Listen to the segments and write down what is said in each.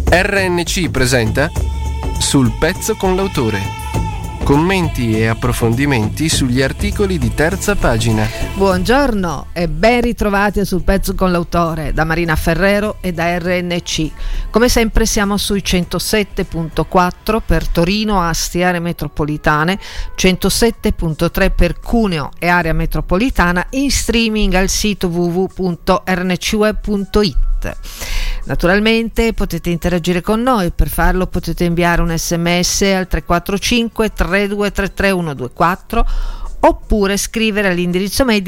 RNC presenta Sul pezzo con l'autore. Commenti e approfondimenti sugli articoli di terza pagina. Buongiorno e ben ritrovati Sul pezzo con l'autore da Marina Ferrero e da RNC. Come sempre siamo sui 107.4 per Torino, Asti, aree metropolitane, 107.3 per Cuneo e area metropolitana, in streaming al sito www.rncweb.it. Naturalmente potete interagire con noi. Per farlo potete inviare un sms al 345 3233 124 oppure scrivere all'indirizzo mail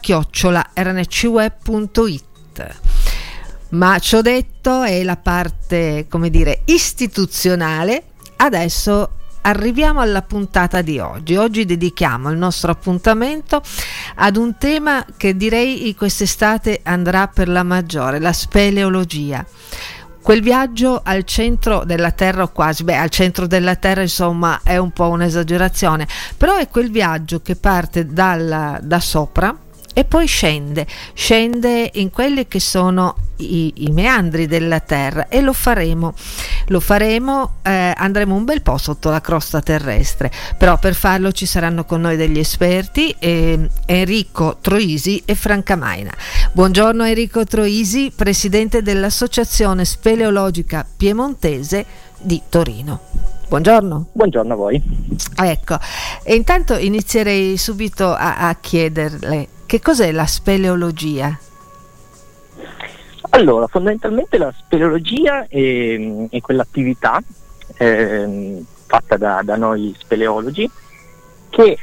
diretta@rncweb.it. Ma ciò detto è la parte, istituzionale. Adesso arriviamo alla puntata di oggi. Oggi dedichiamo il nostro appuntamento ad un tema che direi quest'estate andrà per la maggiore, la speleologia. Quel viaggio al centro della Terra, o quasi, al centro della Terra insomma è un po' un'esagerazione, però è quel viaggio che parte da sopra e poi scende in quelli che sono i meandri della Terra, e lo faremo, andremo un bel po' sotto la crosta terrestre. Però per farlo ci saranno con noi degli esperti, Enrico Troisi e Franca Maina. Buongiorno Enrico Troisi, presidente dell'Associazione Speleologica Piemontese di Torino. Buongiorno. Buongiorno a voi. Ecco, e intanto inizierei subito a chiederle che cos'è la speleologia. Allora, fondamentalmente la speleologia è quell'attività fatta da noi speleologi che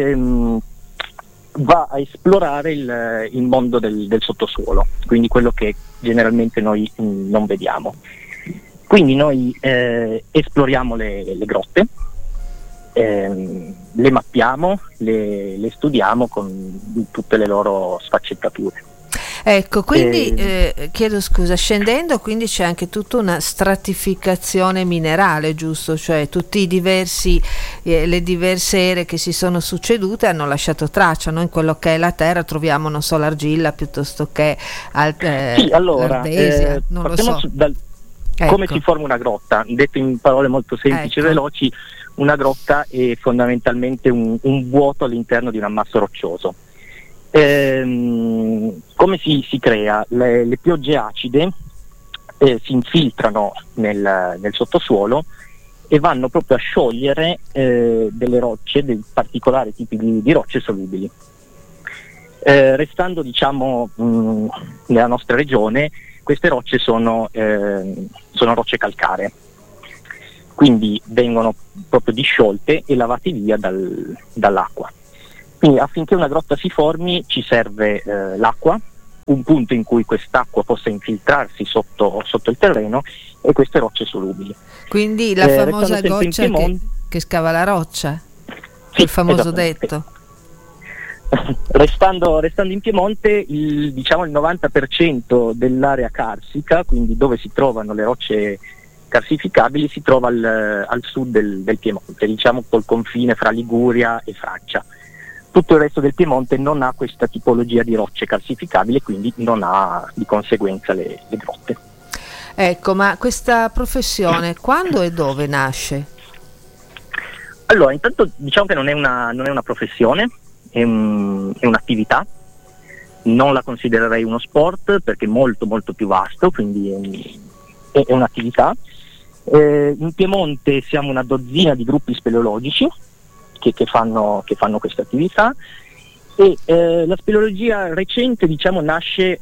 va a esplorare il mondo del sottosuolo, quindi quello che generalmente noi non vediamo. Quindi noi esploriamo le grotte, le mappiamo, le studiamo con tutte le loro sfaccettature. Ecco, quindi chiedo scusa, scendendo quindi c'è anche tutta una stratificazione minerale, giusto? Cioè tutti le diverse ere che si sono succedute hanno lasciato traccia, no? In quello che è la terra troviamo, non so, l'argilla piuttosto che l'ardesia, non lo so. Come Ecco. si forma una grotta? Detto in parole molto semplici e veloci, una grotta è fondamentalmente un vuoto all'interno di un ammasso roccioso. Come si crea? Le piogge acide si infiltrano nel sottosuolo e vanno proprio a sciogliere delle rocce, dei particolari tipi di rocce solubili. Restando nella nostra regione, queste rocce sono rocce calcaree, quindi vengono proprio disciolte e lavate via dall'acqua. Quindi affinché una grotta si formi ci serve l'acqua, un punto in cui quest'acqua possa infiltrarsi sotto il terreno, e queste rocce solubili. Quindi la famosa goccia che scava la roccia, sì, il famoso esattamente. detto. Restando in Piemonte, il 90% dell'area carsica, quindi dove si trovano le rocce carsificabili, si trova al sud del Piemonte, col confine fra Liguria e Francia. Tutto il resto del Piemonte non ha questa tipologia di rocce calcificabili, quindi non ha di conseguenza le grotte. Ecco, ma questa professione quando e dove nasce? Allora, intanto diciamo che non è una professione, è un'attività. Non la considererei uno sport perché è molto molto più vasto, quindi è un'attività. In Piemonte siamo una dozzina di gruppi speleologici che fanno questa attività, e la speleologia recente nasce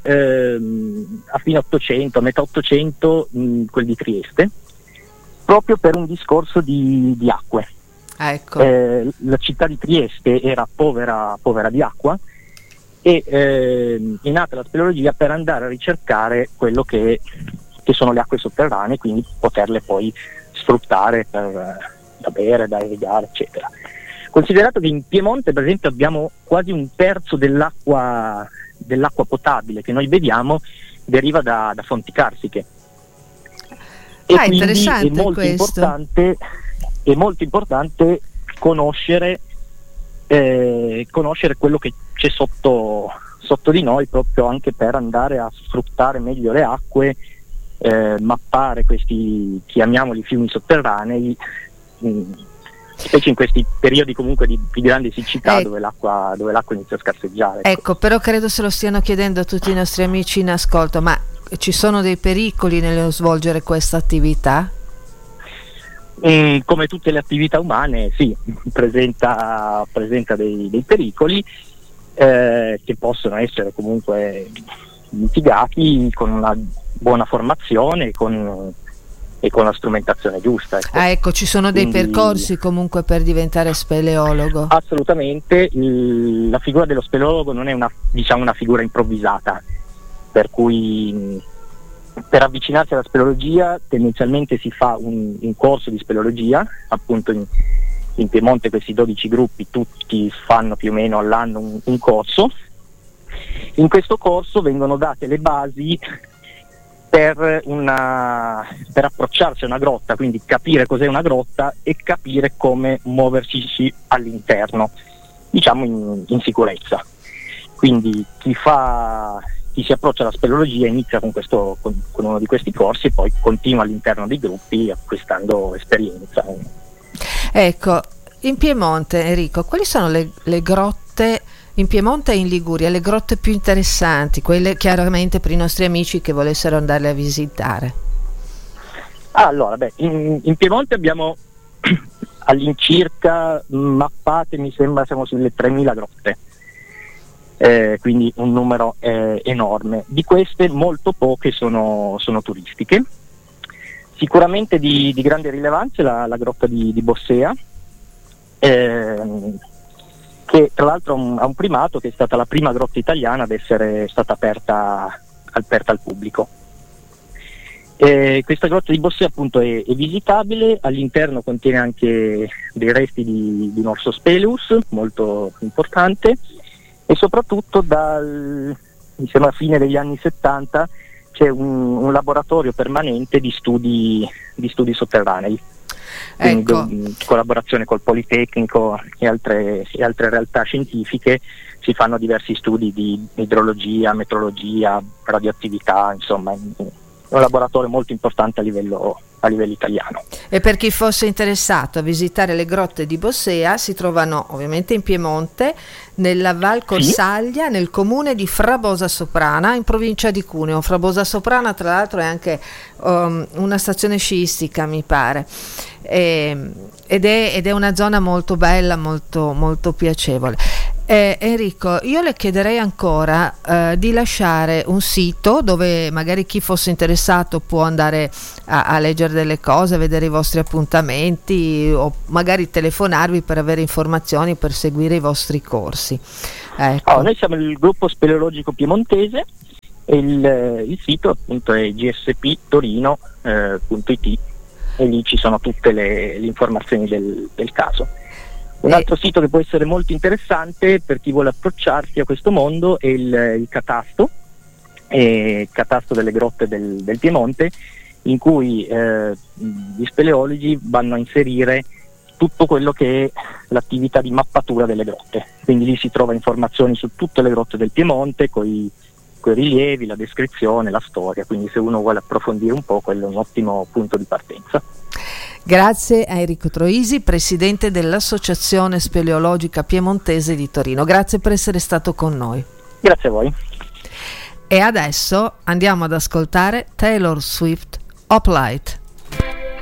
a fine 800, a metà 800, quel di Trieste, proprio per un discorso di acque. Ecco. La città di Trieste era povera di acqua, e è nata la speleologia per andare a ricercare quello che sono le acque sotterranee, quindi poterle poi sfruttare da bere, da irrigare, eccetera. Considerato che in Piemonte, per esempio, abbiamo quasi un terzo dell'acqua potabile che noi beviamo deriva da fonti carsiche. E quindi interessante è molto importante conoscere quello che c'è sotto di noi, proprio anche per andare a sfruttare meglio le acque mappare questi, chiamiamoli fiumi sotterranei, specie in questi periodi comunque di grande siccità, dove l'acqua inizia a scarseggiare. Ecco, però credo se lo stiano chiedendo a tutti i nostri amici in ascolto, ma ci sono dei pericoli nello svolgere questa attività? Come tutte le attività umane, sì, presenta dei pericoli che possono essere comunque mitigati con una buona formazione e con la strumentazione giusta. Ecco. Ecco, ci sono dei percorsi comunque per diventare speleologo? Assolutamente, la figura dello speleologo non è una figura improvvisata, per cui per avvicinarsi alla speleologia tendenzialmente si fa un corso di speleologia, appunto in Piemonte questi 12 gruppi tutti fanno più o meno all'anno un corso. In questo corso vengono date le basi per approcciarsi a una grotta, quindi capire cos'è una grotta e capire come muoversi all'interno, diciamo in sicurezza. Quindi chi si approccia alla speleologia inizia con uno di questi corsi e poi continua all'interno dei gruppi acquistando esperienza. Ecco, in Piemonte, Enrico, quali sono le grotte in Piemonte e in Liguria, le grotte più interessanti, quelle chiaramente per i nostri amici che volessero andarle a visitare? Allora, in Piemonte abbiamo all'incirca mappate, mi sembra siamo sulle 3.000 grotte. Quindi un numero enorme. Di queste molto poche sono turistiche. Sicuramente di grande rilevanza la grotta di Bossea, che tra l'altro ha un primato, che è stata la prima grotta italiana ad essere stata aperta al pubblico. Questa grotta di Bossea appunto è visitabile, all'interno contiene anche dei resti di un orso Speleus molto importante, e soprattutto mi sembra fine degli anni 70 c'è un laboratorio permanente di studi sotterranei. Ecco. Quindi in collaborazione col Politecnico e altre realtà scientifiche si fanno diversi studi di idrologia, metrologia, radioattività, insomma è un laboratorio molto importante a livello italiano. E per chi fosse interessato a visitare le grotte di Bossea, si trovano ovviamente in Piemonte, nella Val Corsaglia, sì, nel comune di Frabosa Soprana, in provincia di Cuneo. Frabosa Soprana tra l'altro è anche una stazione sciistica, mi pare, ed è una zona molto bella, molto, molto piacevole. Enrico, io le chiederei ancora di lasciare un sito dove magari chi fosse interessato può andare a leggere delle cose, vedere i vostri appuntamenti o magari telefonarvi per avere informazioni, per seguire i vostri corsi. Ecco. Noi siamo il gruppo speleologico piemontese e il sito appunto è gsptorino.it e lì ci sono tutte le informazioni del caso. Un altro sito che può essere molto interessante per chi vuole approcciarsi a questo mondo è il Catasto delle grotte del Piemonte, in cui gli speleologi vanno a inserire tutto quello che è l'attività di mappatura delle grotte. Quindi lì si trova informazioni su tutte le grotte del Piemonte, coi rilievi, la descrizione, la storia, quindi se uno vuole approfondire un po', quello è un ottimo punto di partenza. Grazie a Enrico Troisi, presidente dell'Associazione Speleologica Piemontese di Torino. Grazie per essere stato con noi. Grazie a voi. E adesso andiamo ad ascoltare Taylor Swift, Hoplite.